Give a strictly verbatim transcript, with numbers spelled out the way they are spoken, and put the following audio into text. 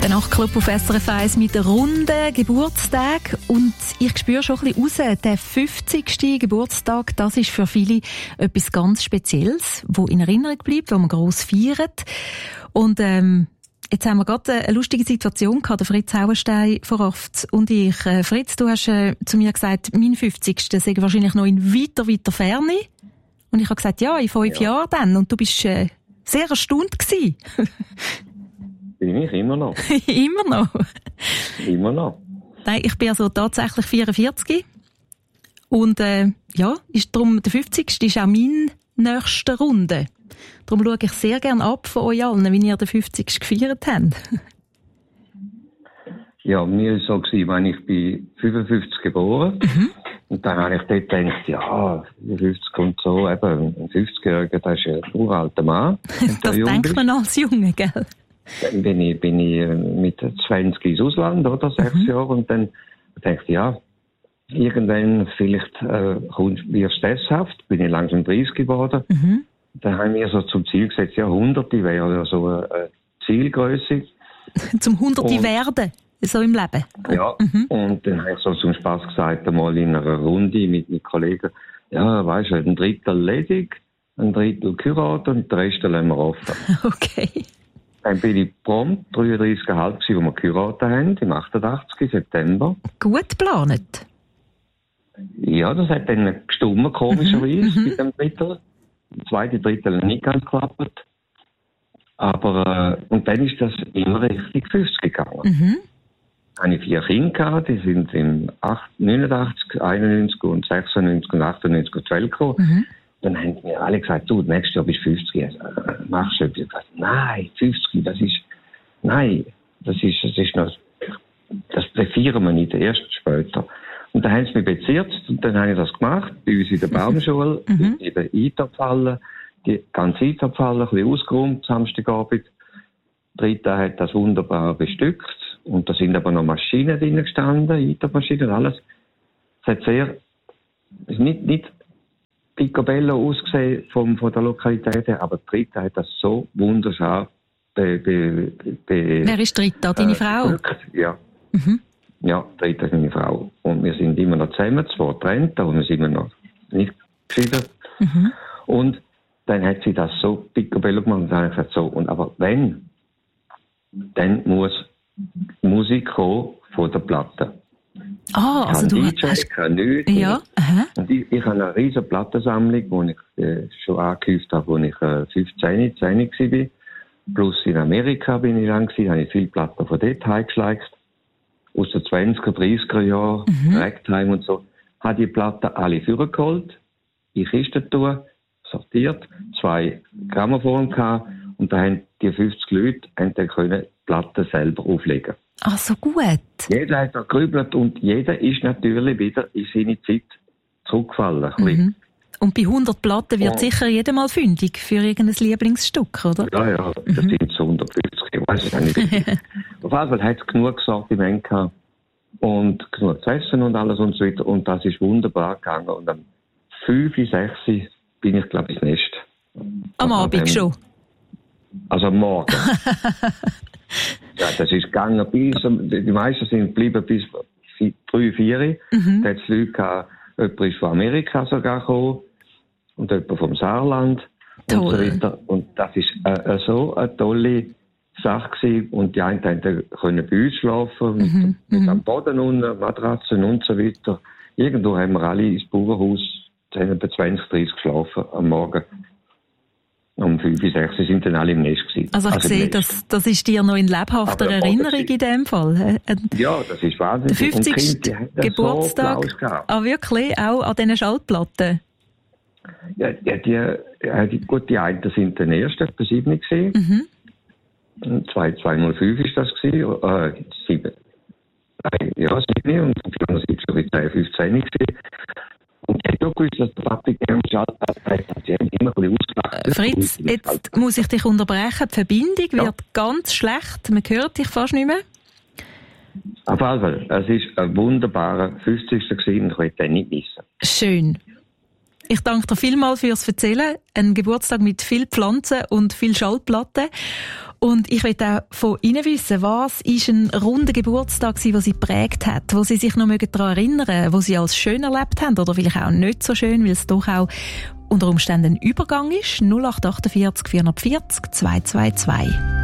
Der Nachtclub auf S R F eins mit runden Geburtstag. Und ich spüre schon ein bisschen raus, der fünfzigsten Geburtstag, das ist für viele etwas ganz Spezielles, wo in Erinnerung bleibt, wo man gross feiert. Und ähm, jetzt haben wir gerade eine lustige Situation gehabt, der Fritz Hauenstein von Raft und ich. Äh, Fritz, du hast äh, zu mir gesagt, mein fünfzigsten sei wahrscheinlich noch in weiter, weiter Ferne. Und ich habe gesagt, ja, in fünf ja. Jahren dann. Und du bist äh, sehr erstaunt gewesen. Bin ich immer noch. Immer noch? Immer noch. Nein, ich bin also tatsächlich vierundvierzig. Und äh, ja, ist darum, der fünfzigste ist auch meine nächste Runde. Darum schaue ich sehr gerne ab von euch allen, wie ihr den fünfzigsten gefeiert habt. Ja, mir war es so, wenn ich bin fünfundfünfzig geboren. Mhm. Und dann habe ich dort gedacht, ja, fünfzig und so, eben, ein fünfzigjähriger, das ist ein uralter Mann. Das denkt man als Junge, gell? Dann bin ich, bin ich mit zwanzig ins Ausland, oder? Sechs mhm. Jahre. Und dann dachte ich, ja, irgendwann vielleicht äh, wirst du sesshaft. Bin ich langsam dreißig geworden. Mhm. Dann haben wir so zum Ziel gesetzt, ja, hunderte wäre ja so eine, eine Zielgröße. Zum hunderte werden, so im Leben? Ja, mhm. Und dann habe ich so zum Spass gesagt, einmal in einer Runde mit meinen Kollegen, ja, weisst du, ein Drittel ledig, ein Drittel Kurat und den Rest lassen wir offen. Okay. Dann bin ich prompt dreiunddreißig Komma fünf, als wir geheiratet haben, im achtundachtzigsten September. Gut geplant? Ja, das hat dann gestummt, komischerweise, mhm. mit dem Drittel. Der zweite Drittel nicht ganz geklappt. Aber, äh, und dann ist das immer richtig fünfzig gegangen. Mhm. Dann hatte ich vier Kinder gehabt, die sind im neunundachtzig, einundneunzig und sechsundneunzig und achtundneunzig und zwölf gekommen. Mhm. Dann haben mir alle gesagt, du, nächstes Jahr bist du fünfzig, äh, machst du etwas? Ich habe gesagt, nein, fünfzig, das ist, nein, das ist, das ist noch, das feiern wir nicht, erst später. Und dann haben sie mich bezirzt und dann habe ich das gemacht, bei uns in der Baumschule, mhm. in der Eintopfhalle, die ganze Eintopfhalle, ein bisschen ausgeräumt, Samstagabend. Dritte hat das wunderbar bestückt und da sind aber noch Maschinen drin gestanden, Eintopfmaschinen und alles. Es hat sehr, es ist nicht, nicht picobello ausgesehen von, von der Lokalität her, aber Dritte hat das so wunderschön be, be, be, Wer ist Dritte? Deine äh, Frau? Bestückt. Ja. Mhm. Ja, Dritte ist meine Frau. Und wir sind immer noch zusammen, zwei getrennt, aber wir sind immer noch nicht geschieden. Mhm. Und dann hat sie das so picobello gemacht und dann habe ich gesagt, so, und aber wenn, dann muss Musik kommen von der Platte. Ah, oh, also du D J, hast... kann nichts. Ja, aha. Und ich, ich habe eine riesige Plattensammlung, die ich äh, schon angehäuft habe, als ich äh, fünfzehn, zehn war. Plus in Amerika bin ich lang gewesen, habe ich viele Platten von dort heimgeschleicht. Aus den zwanziger, dreißiger Jahren, mhm. Ragtime und so, habe die Platten alle vorgeholt, in Kisten tun, sortiert, zwei Grammophone gehabt und da haben die fünfzig Leute haben dann können die Platten selber auflegen. Ach, so gut. Jeder hat da gegrübelt und jeder ist natürlich wieder in seine Zeit zurückgefallen. Mhm. Und bei hundert Platten wird ja. sicher jeder mal fündig für irgendein Lieblingsstück, oder? Ja, ja, das mhm. sind so hundertfünfzig, ich weiß es nicht. Auf jeden Fall hat es genug Sortiment gehabt und genug zu essen und alles und so weiter und das ist wunderbar gegangen und am fünf, sechs bin ich, glaube ich, ins Nest. Am Abend ähm, schon? Also am Morgen. Ja, das ist gegangen bis, die meisten sind geblieben bis drei, vier. Mhm. Da hat es Leute gehabt, jemand ist von Amerika sogar gekommen und jemand vom Saarland Toll. Und so weiter. Und das ist äh, so eine tolle Sache gewesen. Und die einen können bei uns schlafen, mit, mhm. mit am Boden unten, Matratzen und so weiter. Irgendwo haben wir alle ins Bauernhaus, da haben wir zwanzig, dreißig geschlafen am Morgen. Um fünf, sechs sind dann alle im Nest gewesen. Also ich also sehe, das, das ist dir noch in lebhafter Erinnerung in dem Fall. Ja, das ist wahnsinnig. Der fünfzigste Geburtstag. So ah, wirklich? Auch an diesen Schallplatten? Ja, ja die, die, gut, die einen sind den ersten, bei sieben gesehen. Mhm. zwei mal fünf ist das gewesen. Äh, sieben. Nein, ja, sieben und die anderen sind schon wieder fünfzehn gewesen. Und ich habe auch gewusst, dass der Papi gerne Schallplatte hat. Sie haben immer ein bisschen ausgelacht. Fritz, jetzt muss ich dich unterbrechen. Die Verbindung ja. wird ganz schlecht. Man hört dich fast nicht mehr. Auf jeden Fall. Es war ein wunderbarer fünfzigster gewesen und ich will den nicht missen. Schön. Ich danke dir vielmals fürs Erzählen. Ein Geburtstag mit viel Pflanzen und viel Schallplatten. Und ich möchte auch von Ihnen wissen, was ist ein runder Geburtstag gewesen, der Sie geprägt hat, wo Sie sich noch daran erinnern mögen, wo Sie als schön erlebt haben oder vielleicht auch nicht so schön, weil es doch auch unter Umständen ein Übergang ist. null acht acht vier vier vier null zwei zwei zwei.